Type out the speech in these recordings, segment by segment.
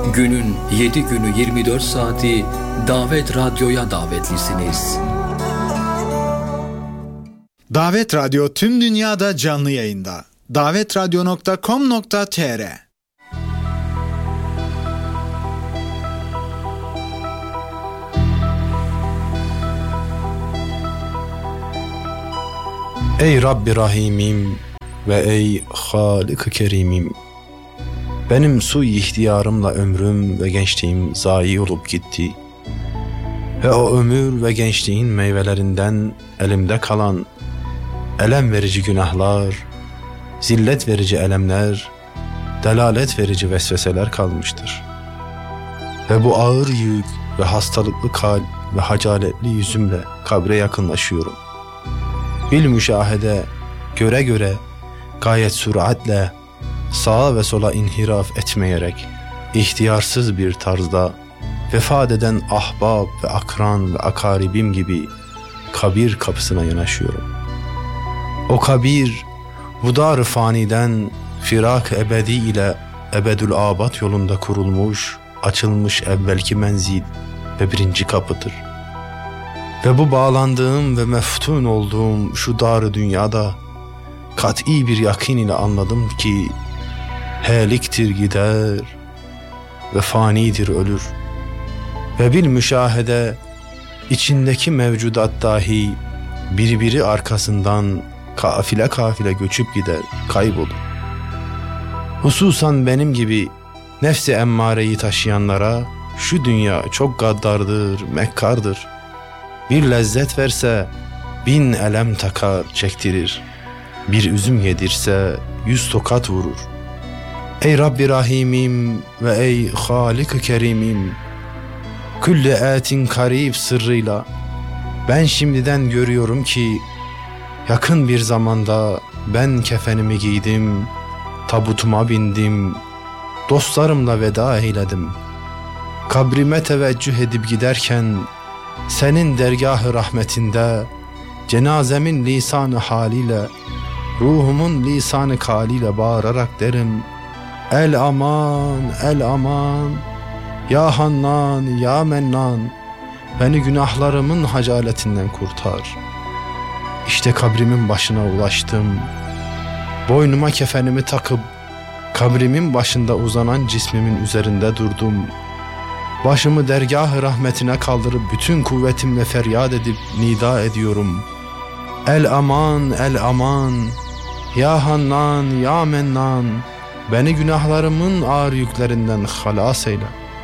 Günün 7 günü 24 saati Davet Radyo'ya davetlisiniz. Davet Radyo tüm dünyada canlı yayında. davetradyo.com.tr Ey Rabbi Rahimim ve ey Halik-i Kerimim, benim sui ihtiyarımla ömrüm ve gençliğim zayi olup gitti ve o ömür ve gençliğin meyvelerinden elimde kalan elem verici günahlar, zillet verici elemler, delalet verici vesveseler kalmıştır. Ve bu ağır yük ve hastalıklı kalp ve hacaletli yüzümle kabre yakınlaşıyorum. Bil müşahede, göre göre, gayet süratle, sağa ve sola inhiraf etmeyerek, ihtiyarsız bir tarzda, vefat eden ahbab ve akran ve akaribim gibi kabir kapısına yanaşıyorum. O kabir, bu dar-ı faniden firak ebedi ile ebedül abad yolunda kurulmuş, açılmış evvelki menzil ve birinci kapıdır. Ve bu bağlandığım ve meftun olduğum şu dar-ı dünyada kat'i bir yakin ile anladım ki heliktir gider ve fanidir ölür. Ve bil müşahede içindeki mevcudat dahi birbiri arkasından kafile kafile göçüp gider, kaybolur. Hususan benim gibi nefs-i emmareyi taşıyanlara şu dünya çok gaddardır, mekkardır. Bir lezzet verse 1000 elem takar, çektirir. Bir üzüm yedirse 100 tokat vurur. Ey Rabbi Rahimim ve ey Halik-i Kerimim, külli etin karib sırrıyla ben şimdiden görüyorum ki yakın bir zamanda ben kefenimi giydim, tabutuma bindim, dostlarımla veda eyledim. Kabrime teveccüh edip giderken senin dergâh-ı rahmetinde cenazemin lisan-ı haliyle, ruhumun lisan-ı kaliyle bağırarak derim: El aman, el aman, ya Hannan, ya Mennan, beni günahlarımın hacaletinden kurtar. İşte kabrimin başına ulaştım. Boynuma kefenimi takıp kabrimin başında uzanan cismimin üzerinde durdum. Başımı dergâh-ı rahmetine kaldırıp bütün kuvvetimle feryat edip nida ediyorum. El aman, el aman, ya Hannan, ya Mennan, beni günahlarımın ağır yüklerinden halas eyle.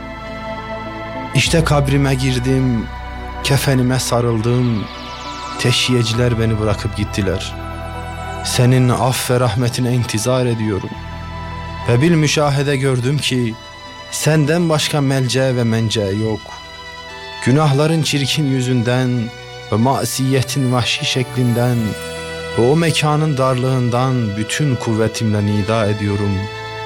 İşte kabrime girdim, kefenime sarıldım. Teşhiyeciler beni bırakıp gittiler. Senin aff ve rahmetine intizar ediyorum. Ve bil müşahede gördüm ki senden başka melce ve mence yok. Günahların çirkin yüzünden ve masiyetin vahşi şeklinden ve o mekanın darlığından bütün kuvvetimle nida ediyorum.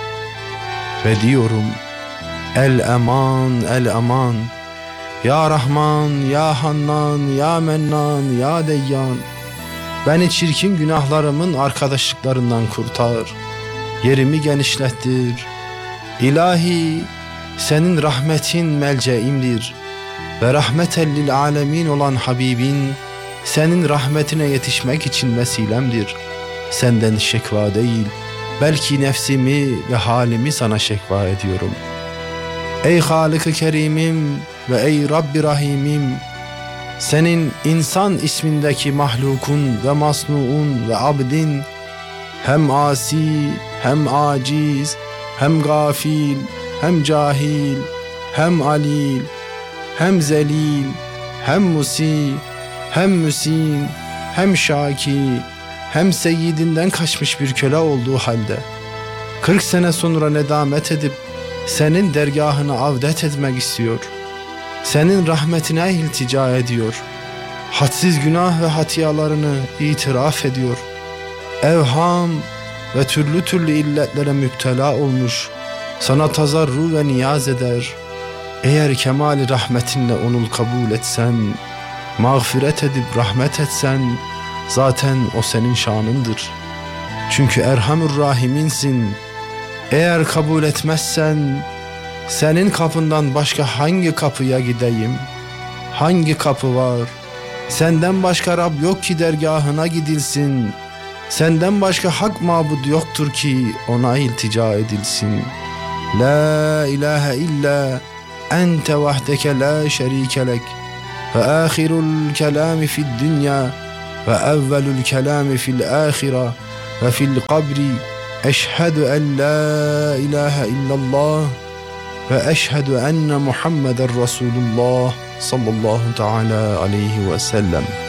Ve diyorum: El aman, el aman, ya Rahman, ya Hannan, ya Mennan, ya Deyyan, beni çirkin günahlarımın arkadaşlıklarından kurtar, yerimi genişlettir. İlahi, senin rahmetin melceimdir ve rahmeten lil alemin olan Habibin senin rahmetine yetişmek için vesilemdir. Senden şekva değil, belki nefsimi ve halimi sana şekva ediyorum. Ey Halik-i Kerimim ve ey Rabbi Rahimim, senin insan ismindeki mahlukun ve masnuun ve abdin hem asi, hem aciz, hem gafil, hem cahil, hem alil, hem zelil, hem musi, hem müsin, hem şaki, hem seyyidinden kaçmış bir köle olduğu halde 40 sene sonra nedamet edip senin dergahına avdet etmek istiyor. Senin rahmetine iltica ediyor. Hadsiz günah ve hatiyalarını itiraf ediyor. Evham ve türlü türlü illetlere müptela olmuş, sana tazarru ve niyaz eder. Eğer kemali rahmetinle onu kabul etsen, mağfiret edip rahmet etsen, zaten o senin şanındır. Çünkü Erhamur Rahiminsin. Eğer kabul etmezsen, Senin kapından başka hangi kapıya gideyim? Hangi kapı var? Senden başka Rab yok ki dergahına gidilsin. Senden başka hak mabud yoktur ki ona iltica edilsin. La ilahe illa ente vahdeke la şerike lek. Ve ahirul kelami fid dünya ve evvelul kelami fil ahire ve fil kabri. Eşhedü en la ilahe illallah ve eşhedü enne Muhammeden Resulullah sallallahu teala aleyhi ve sellem.